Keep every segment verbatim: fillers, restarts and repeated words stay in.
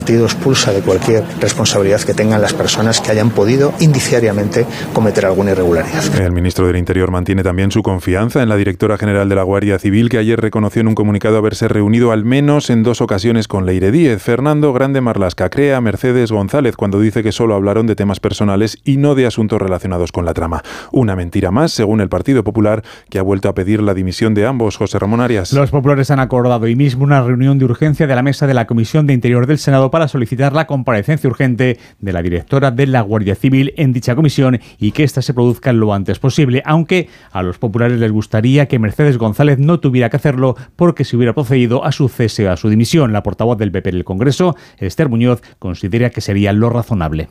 El partido expulsa de cualquier responsabilidad que tengan las personas que hayan podido indiciariamente cometer alguna irregularidad. El ministro del Interior mantiene también su confianza en la directora general de la Guardia Civil, que ayer reconoció en un comunicado haberse reunido al menos en dos ocasiones con Leire Díez. Fernando Grande Marlaska crea a Mercedes González cuando dice que solo hablaron de temas personales y no de asuntos relacionados con la trama. Una mentira más, según el Partido Popular, que ha vuelto a pedir la dimisión de ambos. José Ramón Arias. Los populares han acordado hoy mismo una reunión de urgencia de la mesa de la Comisión de Interior del Senado para solicitar la comparecencia urgente de la directora de la Guardia Civil en dicha comisión y que ésta se produzca lo antes posible, aunque a los populares les gustaría que Mercedes González no tuviera que hacerlo porque se hubiera procedido a su cese o a su dimisión. La portavoz del P P en el Congreso, Esther Muñoz, considera que sería lo razonable.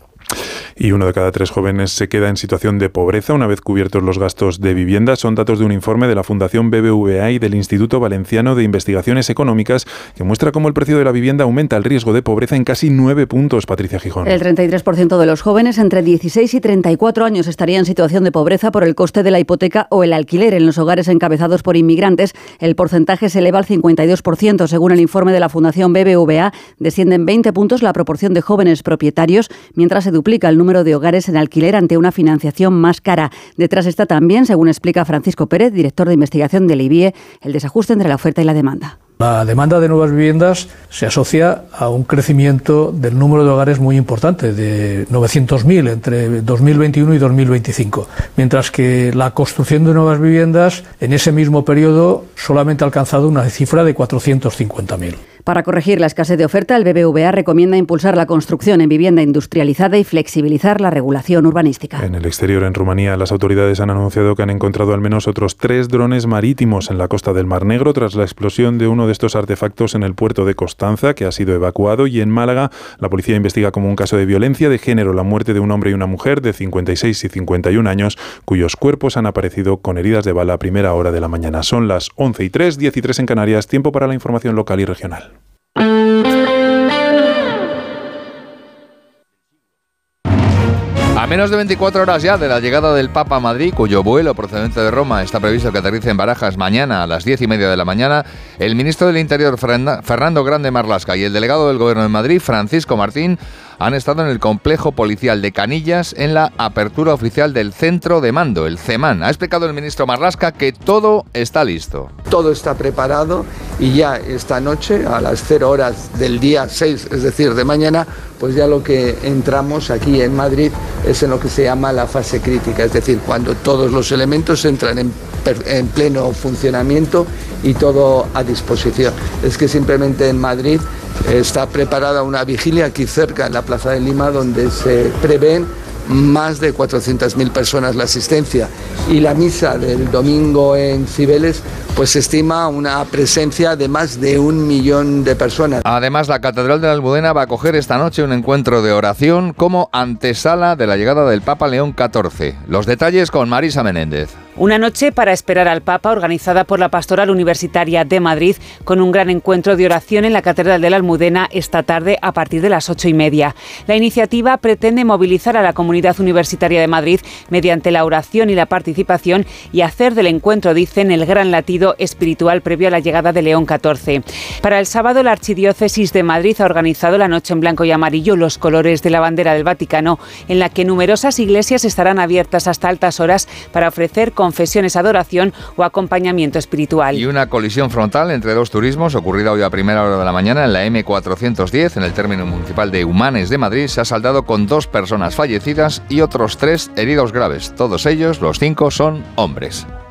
Y uno de cada tres jóvenes se queda en situación de pobreza una vez cubiertos los gastos de vivienda. Son datos de un informe de la Fundación B B V A y del Instituto Valenciano de Investigaciones Económicas que muestra cómo el precio de la vivienda aumenta el riesgo de pobreza en casi nueve puntos. Patricia Gijón. El treinta y tres por ciento de los jóvenes entre dieciséis y treinta y cuatro años estaría en situación de pobreza por el coste de la hipoteca o el alquiler. En los hogares encabezados por inmigrantes, el porcentaje se eleva al cincuenta y dos por ciento. Según el informe de la Fundación B B V A, desciende en veinte puntos la proporción de jóvenes propietarios, mientras se duplica el número de hogares en alquiler ante una financiación más cara. Detrás está también, según explica Francisco Pérez, director de investigación del I B I E, el desajuste entre la oferta y la demanda. La demanda de nuevas viviendas se asocia a un crecimiento del número de hogares muy importante, de novecientos mil entre dos mil veintiuno y dos mil veinticinco, mientras que la construcción de nuevas viviendas en ese mismo periodo solamente ha alcanzado una cifra de cuatrocientos cincuenta mil. Para corregir la escasez de oferta, el B B V A recomienda impulsar la construcción en vivienda industrializada y flexibilizar la regulación urbanística. En el exterior, en Rumanía, las autoridades han anunciado que han encontrado al menos otros tres drones marítimos en la costa del Mar Negro tras la explosión de uno de estos artefactos en el puerto de Constanza, que ha sido evacuado. Y en Málaga, la policía investiga como un caso de violencia de género la muerte de un hombre y una mujer de cincuenta y seis y cincuenta y un años, cuyos cuerpos han aparecido con heridas de bala a primera hora de la mañana. Son las once y tres, diez y tres en Canarias. Tiempo para la información local y regional. A menos de veinticuatro horas ya de la llegada del Papa a Madrid, cuyo vuelo procedente de Roma está previsto que aterrice en Barajas mañana a las diez y media de la mañana, el ministro del Interior, Fernando Grande Marlaska, y el delegado del Gobierno de Madrid, Francisco Martín, han estado en el complejo policial de Canillas en la apertura oficial del centro de mando, el CEMAN. Ha explicado el ministro Marlaska que todo está listo. Todo está preparado y ya esta noche, a las cero horas del día seis, es decir, de mañana, pues ya lo que entramos aquí en Madrid es en lo que se llama la fase crítica, es decir, cuando todos los elementos entran en, en pleno funcionamiento y todo a disposición. Es que simplemente en Madrid está preparada una vigilia aquí cerca, en la Plaza de Lima, donde se prevén más de cuatrocientas mil personas la asistencia, y la misa del domingo en Cibeles pues se estima una presencia de más de un millón de personas. Además, la Catedral de la Almudena va a acoger esta noche un encuentro de oración como antesala de la llegada del Papa León catorce. Los detalles con Marisa Menéndez. Una noche para esperar al Papa, organizada por la Pastoral Universitaria de Madrid, con un gran encuentro de oración en la Catedral de la Almudena esta tarde a partir de las ocho y media. La iniciativa pretende movilizar a la comunidad universitaria de Madrid mediante la oración y la participación y hacer del encuentro, dicen, el gran latido espiritual previo a la llegada de León catorce. Para el sábado, la Archidiócesis de Madrid ha organizado la Noche en Blanco y Amarillo, los colores de la bandera del Vaticano, en la que numerosas iglesias estarán abiertas hasta altas horas para ofrecer confesiones, adoración o acompañamiento espiritual. Y una colisión frontal entre dos turismos ocurrida hoy a primera hora de la mañana en la eme cuatrocientos diez, en el término municipal de Humanes de Madrid, se ha saldado con dos personas fallecidas y otros tres heridos graves. Todos ellos, los cinco, son hombres.